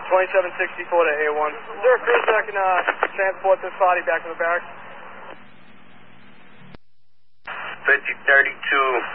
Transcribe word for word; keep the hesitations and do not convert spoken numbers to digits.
twenty-seven sixty-four to A one. Is there a cruiser that can uh, transport this body back to the barracks? fifty thirty-two.